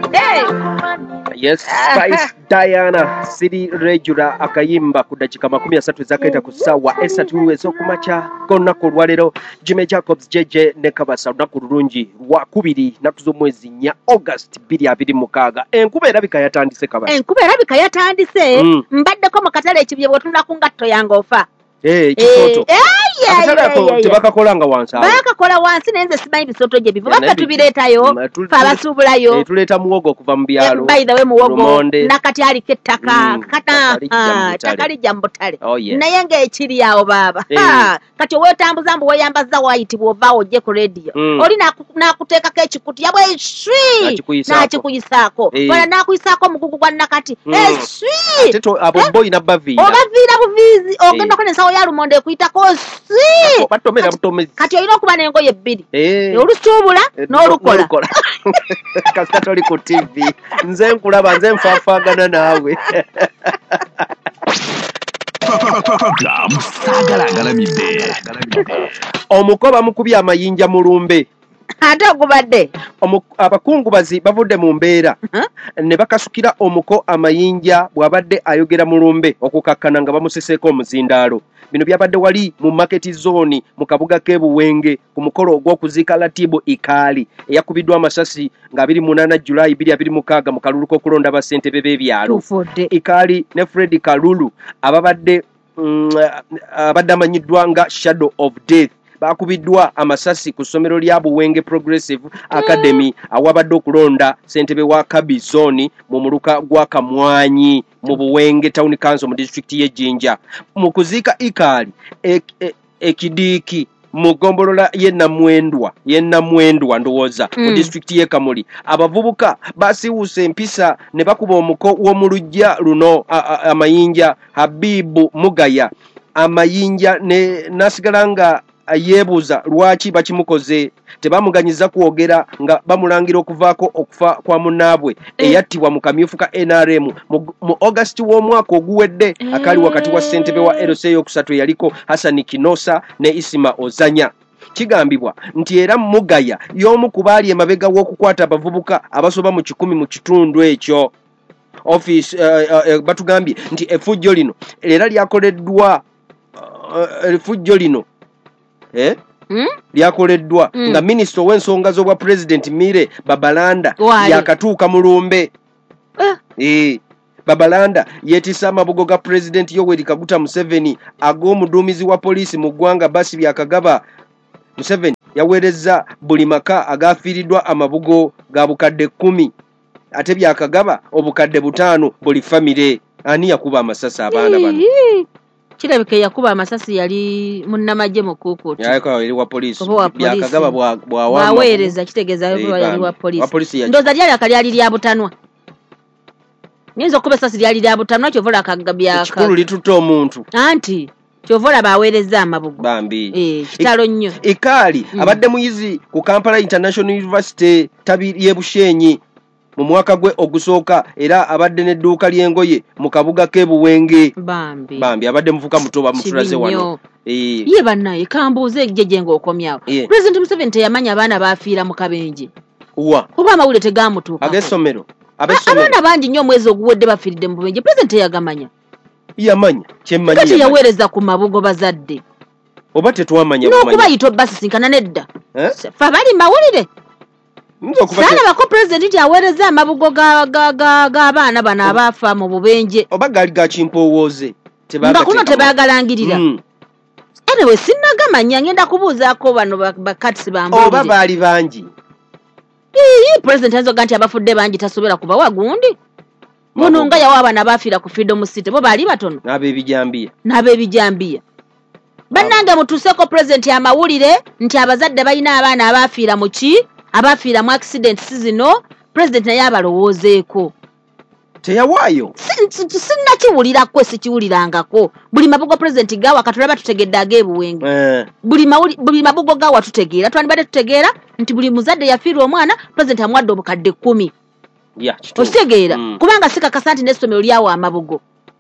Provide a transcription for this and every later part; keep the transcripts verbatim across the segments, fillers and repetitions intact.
Yes, Spice Diana City regular akayimba ku dakika makumi asatu ezakaita ku ssaawa esatu ez'okumakya k'olunaku olwaleero. Jimmy Jacobs J J ne Kabasa olunaku lulungi lwakubiri nnaku z'omwezi nnya August bbiri abiri mukaaga. Enkuba erabika yatandise Kabasa. Enkuba erabika yatandise. Mm. Mbaddeko mu katale ekibye bw'otunula ku ngatto yange ofa. Eh, kisoto. Eh, akatale ako tebakakolanga wansi awo. Bakakola wansi nenze simanyi bisoto gye biva. Baka tubireetayo, fa basuubulayo. Eh, tuleeta muwogo okuva mu byalo. By the way muwogo nakati aliko ettaka. Kata ettaka lijja mu butale. Naye ng'ekiri awo baaba. Kati weetambuza mbu weeyambaza wayitibwa ovaawo ojje ku radio. Oli n'akuteekako ekikutu yabwe eswi n'akikuyisaako. Wala n'akuyisaako omugugu gwa nakati. Eswi! Ate abo boyi nabbaviira. Obaviira buviizi ogenda ko n'ensawo ya lumonde ekuyitako si! Batomera butomezi. Kati olina okuba n'engoye bbiri. Eh. Olusuubula n'olukola. Kasita toli ku T V. Nze nkulaba nze nfaafaagana naawe. Omukoba mukubye amayinja mu lumbe. Ate ogubadde abakungubazi bavudde mu mbeera ne bakasukira omuko amayinja bw'abadde ayogera mu lumbe okukakkana nga bamuseseeko omuzindaalo. Bino byabadde wali mu market zone mu kabuga k'e Buwenge ku mukolo ogw'okuziika Latibu Ikaali eyakubiddwa amasasi nga abiri mu munaana Julayi bbiri abiri mukaaga mu kalulu k'okulonda bassentebe b'ebyalo. Ikaali ne Fred Kalulu ababadde mm, abadde amanyiddwa nga Shadow of Death bakubiddwa amasasi ku ssomero lya Buwenge Progressive Academy awabadde okulonda ssentebe wa Kabi Zone mu muluka gwa Kamwanyi mu Buwenge Town Council mu district y'e Jinja. Mu kuziika Ikaali ekidiiki mu gombolola y'e Namwendwa y'e Namwendwa ndowooza mu district y'e Kamuli abavubuka basiwuuse empisa ne bakuba omuko w'omulujja luno amayinja Habibu Mugaya amayinja ne nasigala nga yeebuuza lwaki bakimukoze. Tebamuganyiza kwogera nga bamulangira okuvaako okufa kwa munnaabwe eyattibwa mu kamyufu ka N R M mu August w'omwaka oguwedde akali wakati wa ssentebe wa L C eyokusatu eyaliko Hassan Kinosa ne Isima Ozanya. Kigambibwa nti era Mugaya y'omu ku baali emabega w'okukwata abavubuka abasoba mu kikumi mu kitundu ekyo. Office uh, uh, batugambye nti effujjo lino era lyakoleddwa uh, effujjo lino Eh? Mm? lyakoleddwa mm. nga minisita w'ensonga z'obwa President Mire Babalanda yakatuuka mu lumbe. Uh. Eh, Babalanda yeetisa amabugo ga President Yoweri Kaguta Museveni ag'omuduumizi wa poliisi mu ggwanga Basi Byakagaba. Museveni yaweerezza buli maka agaafiiriddwa amabugo ga bukadde kkumi ate Byakagaba obukadde butaano buli famire. Ani yakuba amasasi abaana bano? Kirabika yakuba amasasi yali munnamagye mukuukuuti. Yako eri wa poliisi. Byakagaba bwa bwa waweereza kitegeeza yali wa poliisi. Ndoza lyali akali lya butanwa. Nyinza okuba essasi lyali lya butanwa kyovola akagabya. Ekikulu lituta omuntu. Anti kyovola baweereza amabugo. Bambi. Eh, kitalo nnyo. Ikaali mm. abadde muyizi ku Kampala International University tabi ye Bushenyi mu mwaka gwe ogusooka era abadde n'edduuka ly'engoye mu kabuga k'e Buwenge. Bambi. Bambi abadde muvuka mutoba mutulaze wano. Eh. Ye bannaye kambuuze ejjeje ng'okomyawo. Yeah. President Museveni teyamanya abaana baafiira mu kabenje. Wa. Kuba amawulire tegaamutuuka. Ag'essomero. Ab'essomero. Abaana bangi nnyo omwezi oguwedde bafiiridde mu bubenje. President teyagamanya. Yamanya. Kyemmanyi. Kati yaweereza ku mabugo bazadde. Oba tetwamanya bumanya. N'okuba yito basisinkana nedda. Eh? Fa bali mawulire. Sana bako president yaweereza amabugo ga ga ga ga baana bana abafa mu bubenje. Oba gali ga chimpowooze. Tebaga kuno tebagalangirira. Mm. Anyway sinnagamanya ngenda kubuuzaako bano bakatisi bambuulire. Oba baali bangi. Ii president azo ganti abafudde bangi tasobera kubawa gundi. Muno nga yawa abana bafiira ku Freedom City bo baali batono. N'ab'ebijambiya. N'ab'ebijambiya. Bannange mutuuseko president amawulire nti abazadde balina abaana abafiira mu ki? Abafiira mu accident zino president naye abalowoozeeko. Teyawaayo. Sinna kiwulira kwe sikiwulirangako. Buli mabugo president gawa katulaba tutegedde ag'ebuwenge. Eh. Buli mawuli buli mabugo gawa tutegeera. Twandibadde tutegeera nti buli muzadde yafiirwa omwana president amwadde obukadde kkumi. Ya, kituufu. Otegeera mm. kubanga sikakasa nti n'essomero lyawa amabugo.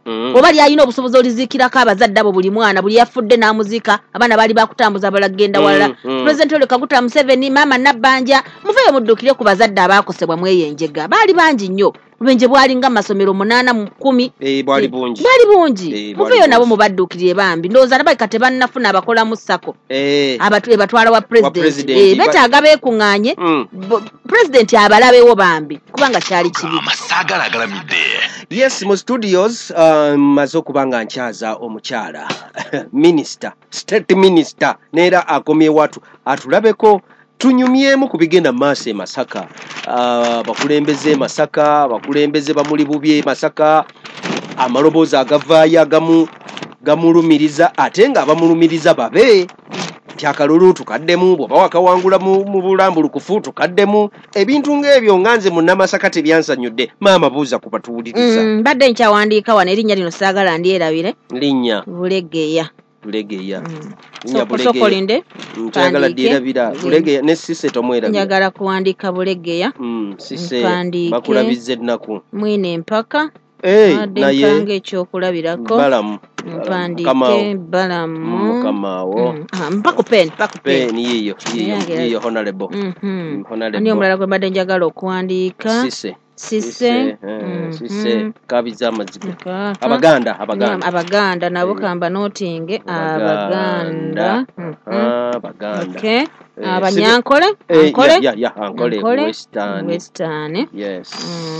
mm. oba lyalina obusobozi oliziikirako abazadde abo buli mwana buli yafudde n'amuzika abaana baali bakutambuza balagenda walala mm. President Yoweri Kaguta Museveni Maama Nabbanja muveeyo muddukire ku bazadde abaakosebwa mweyenjega baali bangi nnyo obubenje bwali nga amasomero munaana mu kkumi eh, bwali bungi bwali bungi muveeyo nabo mubaddukire bambi ndowooza nabalika tebannafuna abakola mu ssako eh. abatu batwala wa president eh, betaaga beekuŋŋaanye mm. president abalabewo bambi kubanga kyali kibi amasagala agalamidde. Yes, mu studios maze um, okubanga nkyaza omukyala minister state minister neera akomye watu atulabeko tunyumyemu kubigenda maaso e Masaka uh, bakulembeze Masaka bakulembeze bamuli bubye Masaka amaloboozi agavaayo agamu gamulumiriza ate nga abamulumiriza babe tyakalulu tukaddemu bw'oba wakawangula mu, mu bulambulukufu tukaddemu ebintu ng'ebyo nganze mu Namasaka tebyansanyudde maama buuza ku batuwuliriza mm, badde nkyawandiika wano erinnya lino saagala ndyerabire linnya Bulegeya Bulegeya mm. linnya so, Bulegeya sokolinde njagala dyerabira Bulegeya ne Sise tomwerabira njagala kuwandiika Bulegeya mm, Sise bakulabizza ennaku mwine empaka eh naye mpanga ekyokulabirako balamu mpandike balamu mukamawo mm. ah, mpaku pen mpaku pen pen yiyo yiyo yiyo honorable mhm honorable ani omulala gwe mbadde njagala okuwandiika Sise Sise Sise kabiza amazigo abaganda abaganda abaganda nabo kamba notinge abaganda abaganda okay abanyankole ankole ya ya ankole western western yes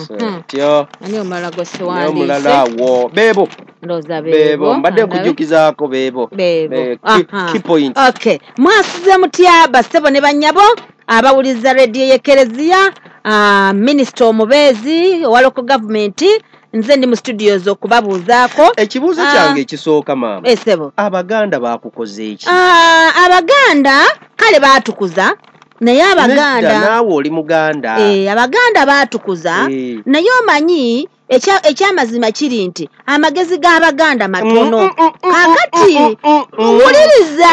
tyo ani omulala gwe siwandise ani omulala wo bebo ndoza bebo mbadde kujukizaako bebo bebo key point okay mwasize mutyaba sebo ne banyabo abawuliza radio y'Ekereziya Uh, Minister omubeezi owa local government nze ndi mu studios okubabuuzaako ekibuuzo uh, kyange ekisooka maama esebo abaganda baakukoze eki uh, abaganda kale baatukuza naye abaganda naawe oli muganda eh, abaganda baatukuza eh. Naye omanyi ekyamazima kiri nti amagezi g'abaganda matono kakati wuliriza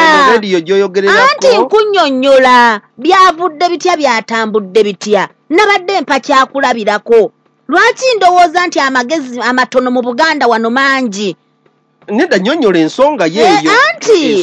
anti nkunnyonnyola byavudde bitya byatambudde bitya nabadde mpa kyakulabirako lwaki ndowooza nti amagezi amatono mu Buganda wano mangi nedda nnyonnyola ensonga yeeyo anti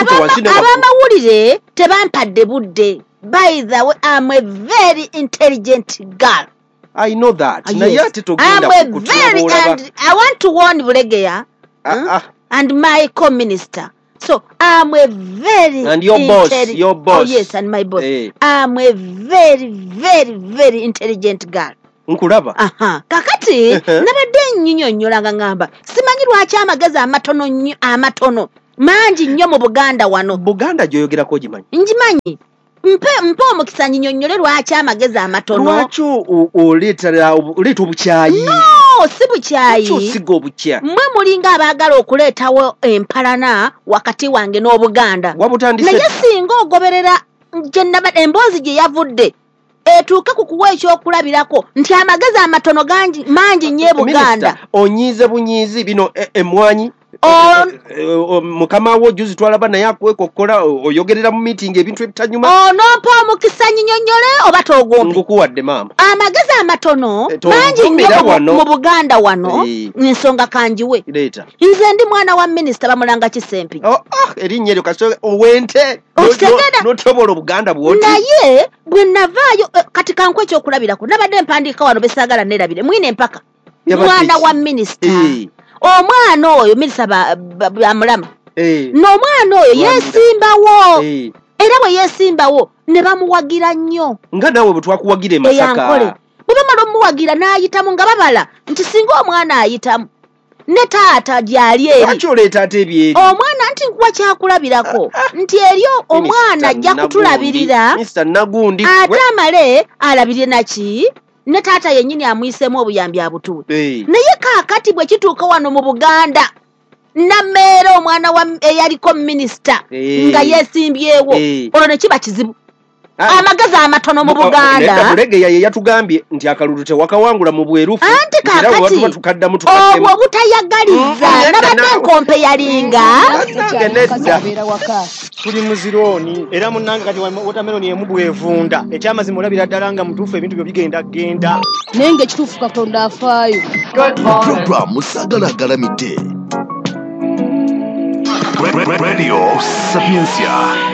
abamawulire tebampadde budde by the way I'm a very intelligent girl I know that. Uh, yes. I'm a very and I want to warn Bulegeya uh, uh, and my co-minister. So I'm a very and your boss, your boss. Oh yes, and my boss. Hey. I'm a very, very, very intelligent girl. Nkulaba. Aha. Kakati nabadde nnyinnyonnyola nga ngamba simanyi lwaki amagezi amatono nnyo amatono mangi nnyo mu Buganda wano. Buganda gyoyogerako gimanyi. Ngimanyi. Mpe mpe omukisa nnyinnyonnyole lwaki amagezi amatono. Lwaki oleetera oleeta obukyayi? No, si bukyayi. Lwaki osiga obukya? Mmwe mulinga abaagala okuleetawo empalana wakati wange n'Obuganda. Wabutandise. Naye singa ogoberera gye nabadde emboozi gye yavudde etuuke ku kuwa ekyokulabirako nti amagezi amatono gangi mangi nnyo e Buganda. Onyiize bunyiizi bino emmwanyi. Mukama wo juzi twalaba naye akwekokola oyogerera mu meeting ebintu ebitanyuma onompa omukisa nnyinnyonnyole oba toogombe ngukuwadde maama amagezi amatono mangi nnyo mu Buganda wano ensonga kanjiwe nze ndi mwana wa minisita bamulanga Kisempiji erinnya eryo kasooka owente notobola Obuganda bwoti naye bwe navaayo kati kankwe ekyokulabirako nabadde mpandiika wano besaagala nerabire mwine empaka mwana wa minisita omwana oyo minisita bamulama n'omwana oyo yeesimbawo era bwe yeesimbawo ne bamuwagira nnyo nga naawe bwe twakuwagira e Masaka bwe bamala omuwagira n'ayitamu nga babala nti singa omwana ayitamu ne taata gyali eri lwaki oleeta ate ebyeri omwana nti nkuwa kyakulabirako nti eryo omwana ajja kutulabirira ate amale alabirire naki ne taata yennyini amuyisemu obuyambi abutuwe naye kaakati bwe kituuka wano mu Buganda nammeera omwana wa eyaliko minisita nga yeesimbyewo olwo ne kiba kizibu amagezi amatono mu Buganda Mulege yaye yatugambye nti akalulu tewakawangula mu bwerufu anti kakati tukaddamu tukaddemu obwo butayagaliza nabadde nkompe yalinga tuli muzironi era munanga kati watermelon yemubwevunda ekyamazima olabira ddala nga mutuufu ebintu byo bigenda genda nenge ekituufu Katonda afaayo program musagala galamite Radio Sapiencia.